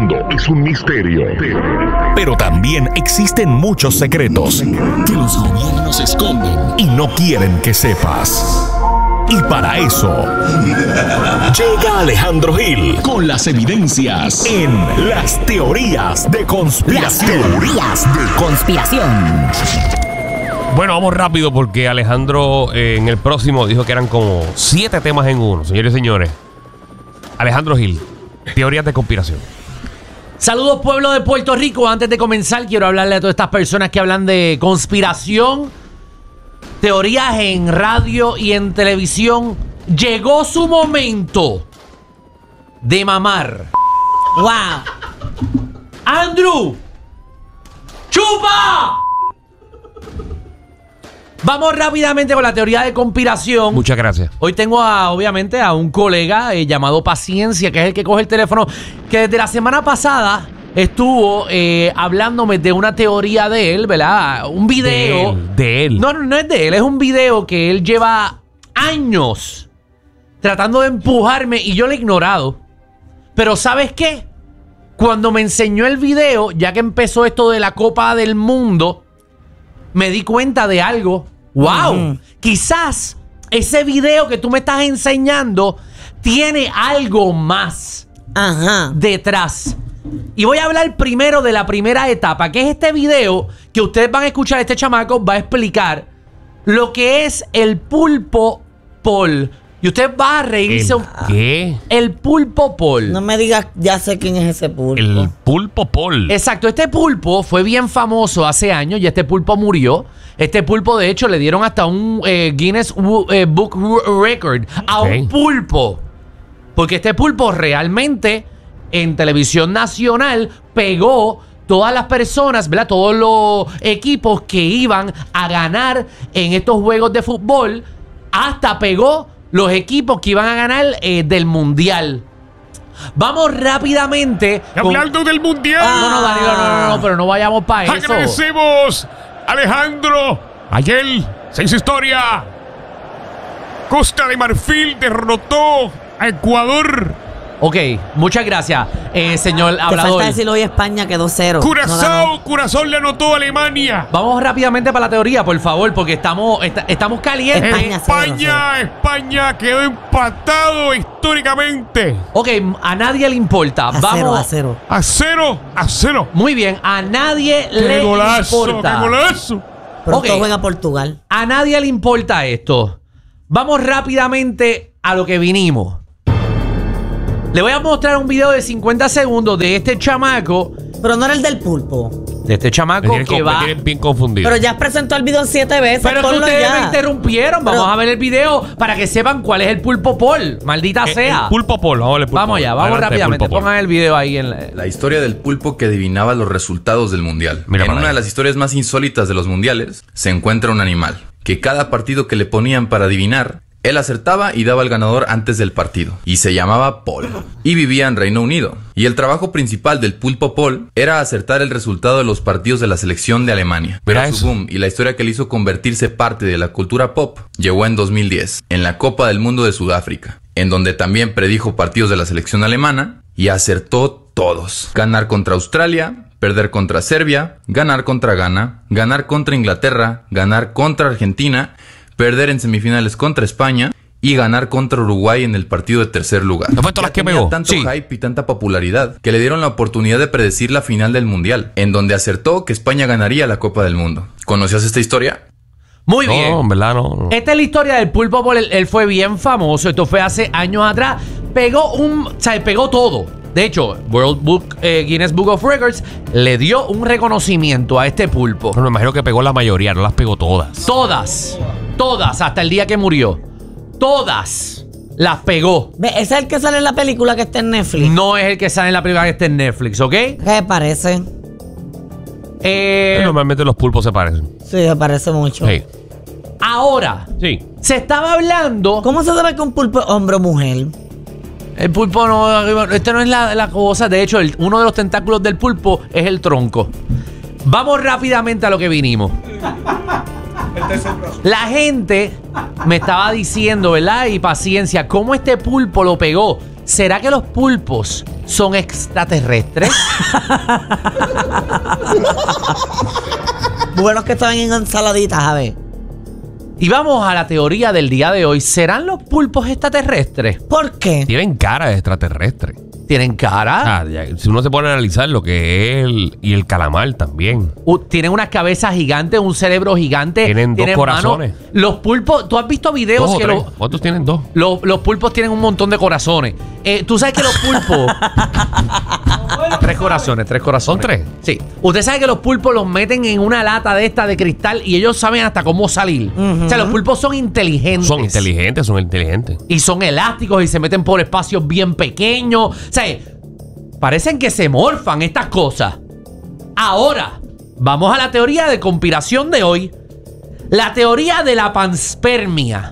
mundo es un misterio. Pero también existen muchos secretos que los gobiernos esconden y no quieren que sepas. Y para eso llega Alejandro Gil con las evidencias en las teorías de conspiración. Las teorías de conspiración. Bueno, vamos rápido porque Alejandro en el próximo dijo que eran como 7 temas en uno. Señores y señores, Alejandro Gil, teorías de conspiración. Saludos, pueblo de Puerto Rico. Antes de comenzar, quiero hablarle a todas estas personas que hablan de conspiración, teorías en radio y en televisión. Llegó su momento de mamar. ¡Wow! ¡Andrew! ¡Chupa! Vamos rápidamente con la teoría de conspiración. Muchas gracias. Hoy tengo obviamente a un colega llamado Paciencia, que es el que coge el teléfono, que desde la semana pasada estuvo hablándome de una teoría de él, ¿verdad? Un video. De él. No es de él, es un video que él lleva años tratando de empujarme y yo lo he ignorado. Pero ¿sabes qué? Cuando me enseñó el video, ya que empezó esto de la Copa del Mundo, me di cuenta de algo. ¡Wow! Quizás ese video que tú me estás enseñando tiene algo más detrás. Y voy a hablar primero de la primera etapa, que es este video que ustedes van a escuchar. Este chamaco va a explicar lo que es el pulpo Paul. Y usted va a reírse. ¿Qué? El pulpo Paul. No me digas, ya sé quién es ese pulpo. El pulpo Paul. Exacto, este pulpo fue bien famoso hace años y este pulpo murió. Este pulpo, de hecho, le dieron hasta un Guinness Book Record a un pulpo. Porque este pulpo realmente en televisión nacional pegó todas las personas, ¿verdad? Todos los equipos que iban a ganar en estos juegos de fútbol. Hasta pegó los equipos que iban a ganar del mundial. Vamos rápidamente. Hablando del mundial. No, Danilo, no, pero no vayamos para eso. Agradecemos, Alejandro. Ayer se hizo historia. Costa de Marfil derrotó a Ecuador. Ok, muchas gracias, señor Te hablador. falta decir hoy España quedó 0. Curazao le anotó a Alemania. Vamos rápidamente para la teoría, por favor, porque estamos calientes. España quedó empatado históricamente. Ok, a nadie le importa. Vamos a 0. A 0. Muy bien, a nadie le importa. ¡Qué golazo! Pronto juega Portugal. A nadie le importa esto. Vamos rápidamente a lo que vinimos. Le voy a mostrar un video de 50 segundos de este chamaco. Pero no era el del pulpo. De este chamaco que va. Me tienen bien confundido. Pero ya presentó el video 7 veces. Pero que ustedes me interrumpieron. Vamos a ver el video para que sepan cuál es el pulpo Paul. Maldita sea. El pulpo Paul. Vamos allá, vamos rápidamente. Pongan el video ahí en la historia del pulpo que adivinaba los resultados del mundial. En una de las historias más insólitas de los mundiales se encuentra un animal que cada partido que le ponían para adivinar, él acertaba y daba al ganador antes del partido. Y se llamaba Paul. Y vivía en Reino Unido. Y el trabajo principal del pulpo Paul era acertar el resultado de los partidos de la selección de Alemania. Pero su boom y la historia que le hizo convertirse parte de la cultura pop llegó en 2010, en la Copa del Mundo de Sudáfrica, en donde también predijo partidos de la selección alemana y acertó todos. Ganar contra Australia, perder contra Serbia, ganar contra Ghana, ganar contra Inglaterra, ganar contra Argentina, perder en semifinales contra España y ganar contra Uruguay en el partido de tercer lugar. ¿No fue todas las que pegó? Tanto hype y tanta popularidad que le dieron la oportunidad de predecir la final del mundial, en donde acertó que España ganaría la Copa del Mundo. ¿Conocías esta historia? Muy bien. No, en verdad no. Esta es la historia del pulpo Paul. Él fue bien famoso. Esto fue hace años atrás. Pegó todo. De hecho, Guinness Book of Records le dio un reconocimiento a este pulpo. Bueno, me imagino que pegó la mayoría, no las pegó todas. Todas, hasta el día que murió. Todas las pegó. ¿Ese es el que sale en la película que está en Netflix? No es el que sale en la película que está en Netflix, ¿ok? ¿Qué parece? Normalmente los pulpos se parecen. Sí, se parece mucho. Sí. Ahora, se estaba hablando. ¿Cómo se sabe que un pulpo es hombre o mujer? El pulpo no. Este no es la cosa. De hecho, uno de los tentáculos del pulpo es el tronco. Vamos rápidamente a lo que vinimos. La gente me estaba diciendo, ¿verdad? Y Paciencia, ¿cómo este pulpo lo pegó? ¿será que los pulpos son extraterrestres? Buenos que estaban en ensaladitas, a ver. Y vamos a la teoría del día de hoy. ¿Serán los pulpos extraterrestres? ¿Por qué? Tienen cara de extraterrestre. ¿Tienen cara? Si uno se pone a analizar lo que es y el calamar también. Tienen unas cabezas gigantes, un cerebro gigante. Tienen dos corazones. Los pulpos, tú has visto videos que ¿Cuántos tienen dos? Los pulpos tienen un montón de corazones. Tú sabes que los pulpos... tres corazones. ¿Son tres? Sí. Usted sabe que los pulpos los meten en una lata de esta de cristal y ellos saben hasta cómo salir. O sea, los pulpos son inteligentes. Son inteligentes. Y son elásticos y se meten por espacios bien pequeños. O sea, parecen que se morfan estas cosas. Ahora, vamos a la teoría de conspiración de hoy. La teoría de la panspermia.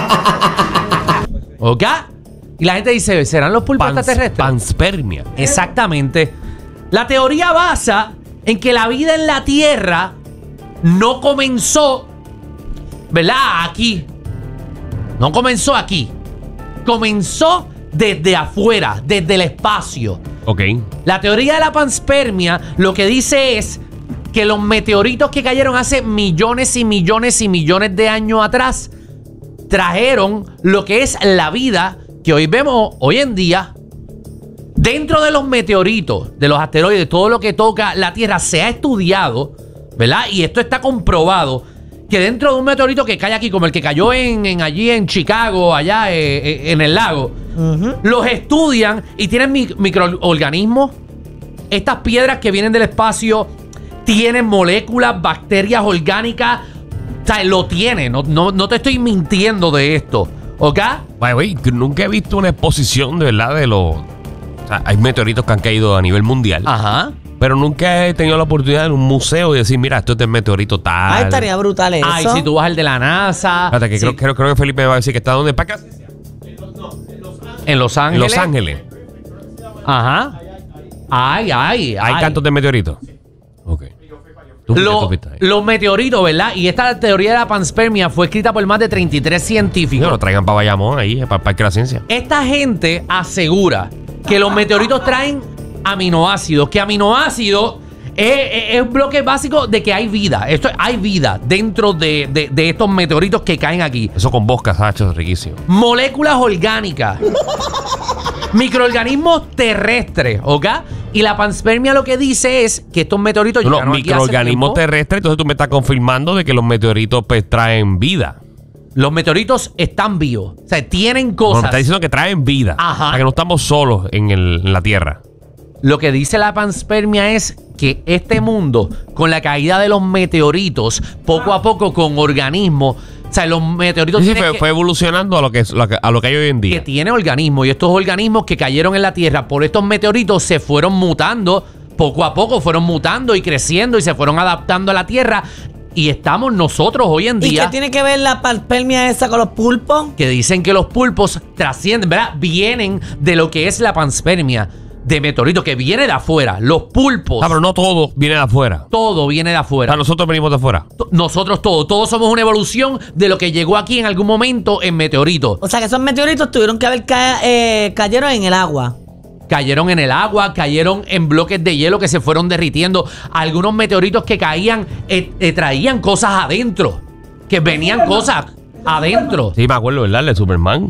¿Ok? Y la gente dice, ¿serán los pulpos extraterrestres? Panspermia. Exactamente. La teoría basa en que la vida en la Tierra no comenzó, ¿verdad? Aquí. No comenzó aquí. Comenzó desde afuera, desde el espacio. Ok. La teoría de la panspermia lo que dice es que los meteoritos que cayeron hace millones y millones y millones de años atrás trajeron lo que es la vida que hoy vemos hoy en día. Dentro de los meteoritos, de los asteroides, todo lo que toca la Tierra se ha estudiado, ¿verdad? Y esto está comprobado, que dentro de un meteorito que cae aquí, como el que cayó allí en Chicago, allá en el lago, los estudian y tienen microorganismos. Estas piedras que vienen del espacio tienen moléculas, bacterias orgánicas. O sea, lo tiene. No te estoy mintiendo de esto. ¿Ok? Güey, nunca he visto una exposición de verdad de los... O sea, hay meteoritos que han caído a nivel mundial. Ajá. Pero nunca he tenido la oportunidad en un museo de decir, mira, esto es del meteorito tal. Ay, estaría brutal eso. Ay, si tú vas al de la NASA. Espérate, que sí. creo que Felipe me va a decir que está donde. ¿Para acá? En Los Ángeles. En Los Ángeles. Ajá. Ay. ¿Hay cantos de meteoritos? Ok. Los meteoritos, ¿verdad? Y esta teoría de la panspermia fue escrita por más de 33 científicos. No, lo traigan para Bayamón ahí, para el Parque de la Ciencia. Esta gente asegura que los meteoritos traen aminoácidos, que aminoácidos es un bloque básico de que hay vida. Hay vida dentro de estos meteoritos que caen aquí. Eso con boscas, Sacho, es riquísimo. Moléculas orgánicas. Microorganismos terrestres, ¿ok? Y la panspermia lo que dice es que estos meteoritos llegaron aquí hace microorganismos terrestres, entonces tú me estás confirmando de que los meteoritos pues traen vida. Los meteoritos están vivos. O sea, tienen cosas. Me está diciendo que traen vida. Ajá. O sea, que no estamos solos en la Tierra. Lo que dice la panspermia es que este mundo, con la caída de los meteoritos, poco a poco con organismos, o sea, los meteoritos fue evolucionando a lo que hay hoy en día. Que tiene organismos, y estos organismos que cayeron en la Tierra por estos meteoritos se fueron mutando, poco a poco fueron mutando y creciendo y se fueron adaptando a la Tierra. Y estamos nosotros hoy en día. ¿Y qué tiene que ver la panspermia esa con los pulpos? Que dicen que los pulpos trascienden, ¿verdad? Vienen de lo que es la panspermia de meteorito, que viene de afuera. Los pulpos. Pero no todo viene de afuera. Todo viene de afuera. O sea, nosotros venimos de afuera. Nosotros todos somos una evolución de lo que llegó aquí en algún momento en meteoritos. O sea, que esos meteoritos tuvieron que haber cayeron en el agua. Cayeron en el agua, cayeron en bloques de hielo que se fueron derritiendo. Algunos meteoritos que caían traían cosas adentro. Que venían cosas adentro. Sí, me acuerdo, ¿verdad? De Superman.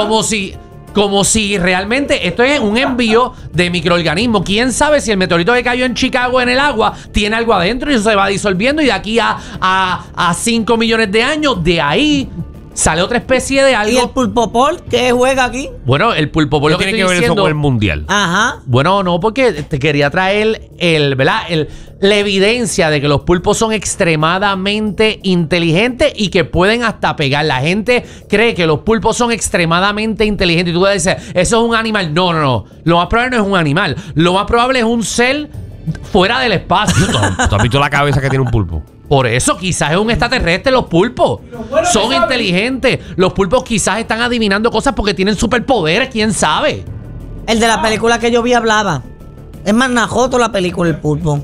Como si realmente esto es un envío de microorganismos. ¿Quién sabe si el meteorito que cayó en Chicago en el agua tiene algo adentro y eso se va disolviendo? Y de aquí a 5 millones de años, de ahí sale otra especie de algo. ¿Y el pulpopol qué juega aquí? Bueno, el pulpopol lo que tiene estoy que ver diciendo, eso con el mundial. Ajá. Bueno, no, porque te quería traer la evidencia de que los pulpos son extremadamente inteligentes y que pueden hasta pegar. La gente cree que los pulpos son extremadamente inteligentes. Y tú puedes decir, eso es un animal. No. Lo más probable no es un animal. Lo más probable es un ser fuera del espacio. ¿Tú has visto la cabeza que tiene un pulpo? Por eso quizás es un extraterrestre. Los pulpos son inteligentes. Los pulpos quizás están adivinando cosas porque tienen superpoderes. ¿Quién sabe? El de la película que yo vi hablaba. Es más najoto la película, el pulpo.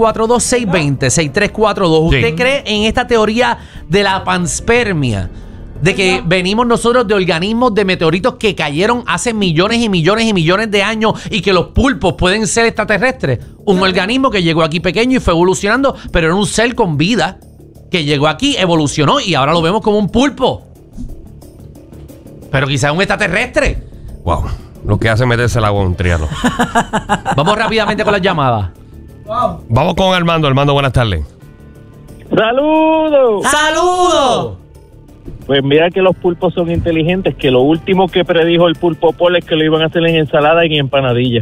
620-6342, 620-6342. ¿Usted cree en esta teoría de la panspermia? de que venimos nosotros de organismos de meteoritos que cayeron hace millones y millones y millones de años y que los pulpos pueden ser extraterrestres. Un organismo que llegó aquí pequeño y fue evolucionando, pero era un ser con vida que llegó aquí, evolucionó y ahora lo vemos como un pulpo. Pero quizás un extraterrestre. Wow. Lo que hace meterse el agua en un triano. Vamos rápidamente con las llamadas. Vamos con Armando. Armando, buenas tardes. ¡Saludos! ¡Saludos! Pues mira que los pulpos son inteligentes, que lo último que predijo el pulpo Paul es que lo iban a hacer en ensalada y en empanadilla.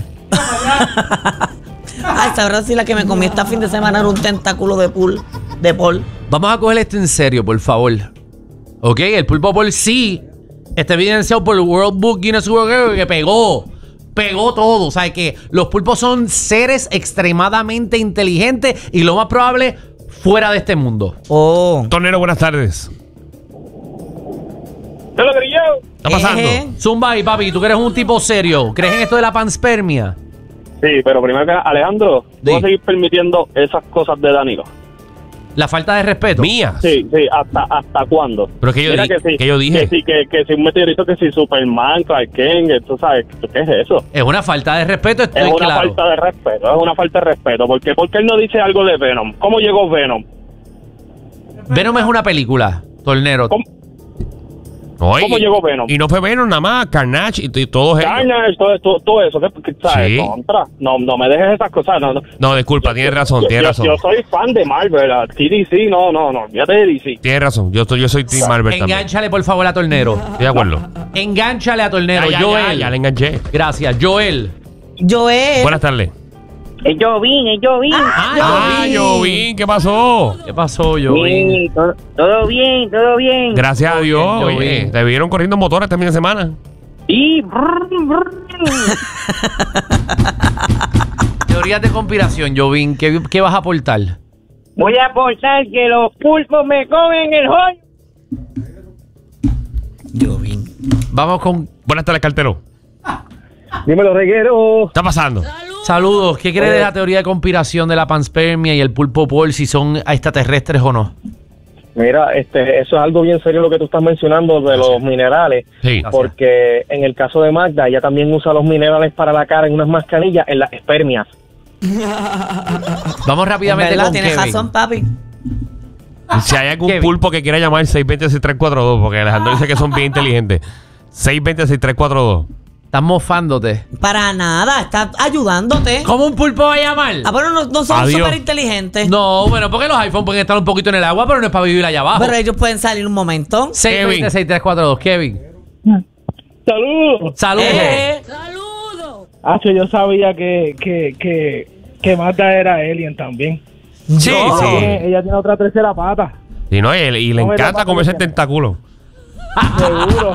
Ay, sabrás si la que me comí este fin de semana era un tentáculo de Paul. Vamos a coger esto en serio, por favor. Ok, el pulpo Paul sí está evidenciado por el World Book Guinness World Record que pegó todo. O sea, que los pulpos son seres extremadamente inteligentes y lo más probable fuera de este mundo. Oh. Tornero, buenas tardes. ¡Te lo grillo! ¿Qué está pasando? Zumba y papi, tú que eres un tipo serio, ¿crees en esto de la panspermia? Sí, pero primero que nada, Alejandro, ¿tú vas a seguir permitiendo esas cosas de Danilo? La falta de respeto. Mías. Sí, ¿hasta cuándo? Pero que yo, Mira que yo dije. Que si un meteorito, que si Superman, Clark Kent, tú sabes, ¿qué es eso? Es una falta de respeto, estoy Es una claro. falta de respeto, es una falta de respeto. ¿Por qué él no dice algo de Venom? ¿Cómo llegó Venom? Venom es una película, tornero. ¿Cómo ¿Cómo llegó Venom? Y no fue Venom nada más, Carnage y todos ellos. Carnage, todo eso, ¿sabes? Sí. Contra. No me dejes esas cosas. No, disculpa, tienes razón, tienes razón. Yo soy fan de Marvel, DC, no, fíjate de DC. Tienes razón, yo soy Team Marvel también. Engánchale por favor a tornero. Estoy de acuerdo. Engánchale a tornero. Ya, Joel. ya le enganché. Gracias, Joel. Joel. Buenas tardes. Yo vine. Jovín, ¿qué pasó? ¿Qué pasó, Joel? Todo bien. Gracias a Dios. Jovín. Oye, te vieron corriendo motores este fin de semana. Y Teorías de conspiración, Jovín. ¿Qué vas a aportar? voy a aportar que los pulpos me comen el hoyo. Vamos con Buenas tardes, cartero. Dímelo, reguero. ¿Qué está pasando? saludos. ¿Qué crees de la teoría de conspiración de la panspermia y el pulpo Paul, si son extraterrestres o no? Mira, eso es algo bien serio lo que tú estás mencionando de los minerales, Sí. porque en el caso de Magda, ella también usa los minerales para la cara en unas mascarillas, en las espermias. Vamos rápidamente ¿Verdad? con Tienes Kevin. razón, papi. Si hay algún Kevin. pulpo que quiera llamar 620-6342, porque Alejandro dice que son bien inteligentes. 620-6342. Estás mofándote. Para nada, está ayudándote. ¿Cómo un pulpo va a llamar? Ah, pero no son Adiós. súper inteligentes. No, bueno, porque los iPhones pueden estar un poquito en el agua, pero no es para vivir allá abajo. Pero ellos pueden salir un momento. 620-6342. Kevin. ¡Saludos! Saludos. Yo sabía que Magda era alien también. Sí, No. sí. Ella tiene otra tercera pata, Y, no, y le No me encanta tapa comerse el mucho. tentáculo. seguro.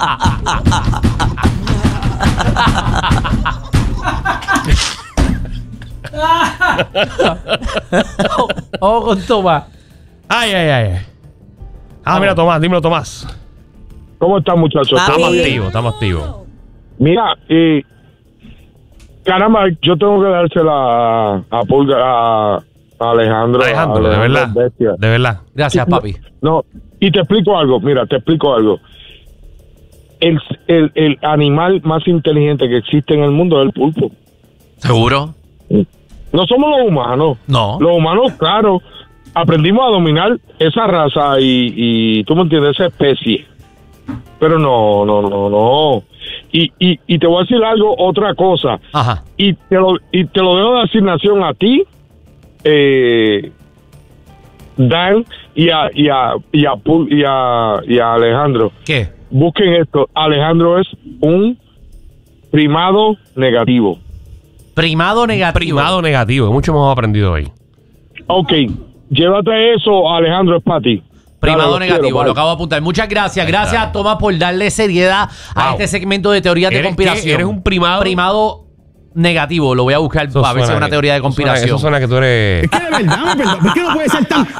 Ojo con Tomás. Ay. Mira, Tomás, dímelo, Tomás. ¿Cómo están, muchachos? Papi. Estamos activos. Mira, caramba, yo tengo que dársela a Pulga, a Alejandro. Alejandro, de verdad. Bestia. De verdad. Gracias, papi. No, y te explico algo, mira, te explico algo. El animal más inteligente que existe en el mundo es el pulpo. ¿Seguro? No somos los humanos. No. Los humanos, claro, aprendimos a dominar esa raza y tú me entiendes, esa especie. Pero no. Y te voy a decir algo, otra cosa. Ajá. Y te lo dejo de asignación a ti, Dan, y a Alejandro. ¿Qué? Busquen esto. Alejandro es un primado negativo. Primado negativo. Primado negativo. Mucho hemos aprendido hoy. Ok, llévate eso, Alejandro, es para ti. Primado Dale, negativo, quiero, lo bye. acabo de apuntar. Muchas gracias. Ahí Gracias, está. Tomás, por darle seriedad a Wow. este segmento de teorías de ¿Eres conspiración. qué? ¿Eres un primado? Primado negativo. Lo voy a buscar Eso para ver si es suena una que- teoría de eso suena- conspiración. Eso suena que tú eres... Es que de verdad, ¿por qué no puede ser tan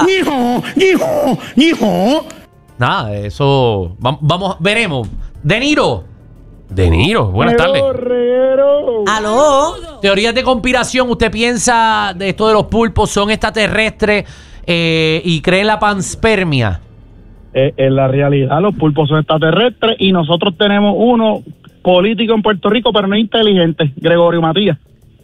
hijo? Nada, eso. Vamos, veremos. De Niro. De Niro. Buenas tardes. Reguero. ¿Aló? Teorías de conspiración. ¿Usted piensa de esto de los pulpos son extraterrestres y cree en la panspermia? En la realidad los pulpos son extraterrestres y nosotros tenemos uno político en Puerto Rico, pero no inteligente, Gregorio Matías.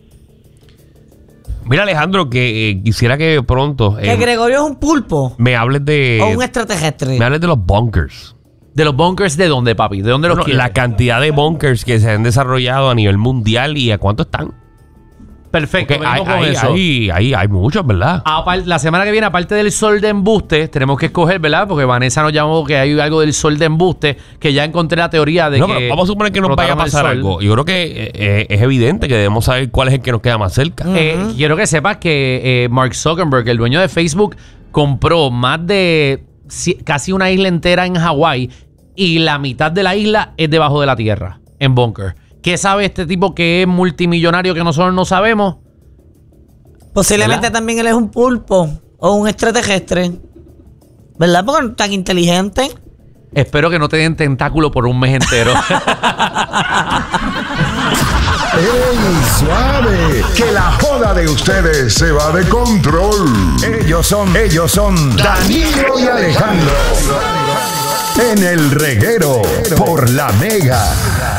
Mira, Alejandro, que quisiera que pronto... ¿Que Gregorio es un pulpo? Me hables de... ¿O un extraterrestre? Me hables de los bunkers. ¿De los bunkers de dónde, papi? ¿De dónde los quieres? La cantidad de bunkers que se han desarrollado a nivel mundial y a cuánto están. Perfecto, hay muchos, ¿verdad? La semana que viene, aparte del sol de embuste, tenemos que escoger, ¿verdad? Porque Vanessa nos llamó que hay algo del sol de embuste, que ya encontré la teoría de que... Pero vamos a suponer que nos vaya a pasar algo. Yo creo que es evidente que debemos saber cuál es el que nos queda más cerca. Quiero que sepas que Mark Zuckerberg, el dueño de Facebook, compró más de casi una isla entera en Hawái y la mitad de la isla es debajo de la tierra, en bunker. ¿Qué sabe este tipo que es multimillonario que nosotros no sabemos? Posiblemente ¿verdad? También él es un pulpo o un extraterrestre. ¿Verdad? Porque no es tan inteligente. Espero que no te den tentáculo por un mes entero. ¡Ey, suave! Que la joda de ustedes se va de control. Ellos son Danilo y Alejandro. En el reguero por La Mega.